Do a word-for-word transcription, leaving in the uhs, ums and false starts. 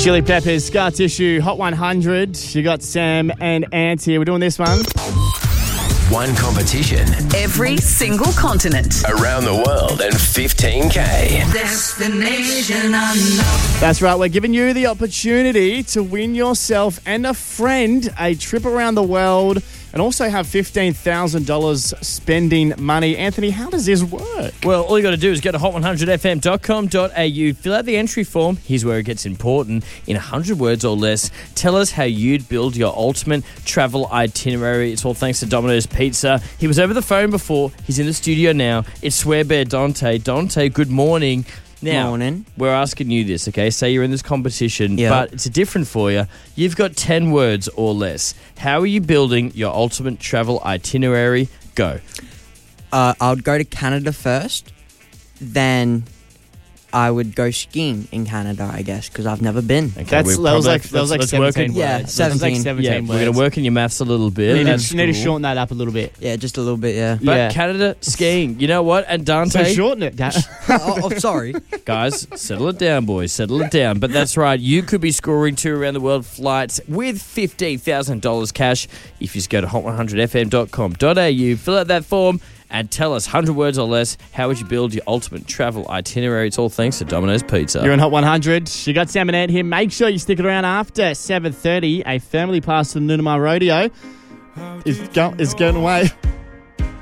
Chili Peppers, Scar Tissue, Hot one hundred. You got Sam and Ant here. We're doing this one. One competition. Every single continent. Around the world and fifteen K. Destination unknown. That's right. We're giving you the opportunity to win yourself and a friend a trip around the world and also have fifteen thousand dollars spending money. Anthony, how does this work? Well, all you got to do is go to hot one hundred f m dot com dot a u, fill out the entry form. Here's where it gets important. In one hundred words or less, tell us how you'd build your ultimate travel itinerary. It's all thanks to Domino's Pizza. He was over the phone before. He's in the studio now. It's Swear Bear Dante. Dante, good morning. Now, Morning. We're asking you this, okay? Say you're in this competition, Yeah. but it's different for you. You've got ten words or less. How are you building your ultimate travel itinerary? Go. Uh, I would go to Canada first, then I would go skiing in Canada, I guess, because I've never been. Okay, That's, we're that was probably- like, that was like let's- let's work seventeen in- Yeah, words. That was like seventeen. seventeen Yeah, words. we're going to work in your maths a little bit. You need, That's to, need to cool. shorten that up a little bit. Yeah, just a little bit, yeah. But Yeah. Canada skiing, you know what? And So Dante, shorten it, Dad. oh, oh, sorry. guys, settle it down, boys. Settle it down. But that's right. You could be scoring two around the world flights with fifteen thousand dollars cash if you just go to hot one hundred f m dot com dot a u, fill out that form, and tell us one hundred words or less, how would you build your ultimate travel itinerary? It's all thanks to Domino's Pizza. You're in Hot one hundred. You got Sam and Ant here. Make sure you stick it around after seven thirty. A family pass to the Nunamar Rodeo is, go- is going away.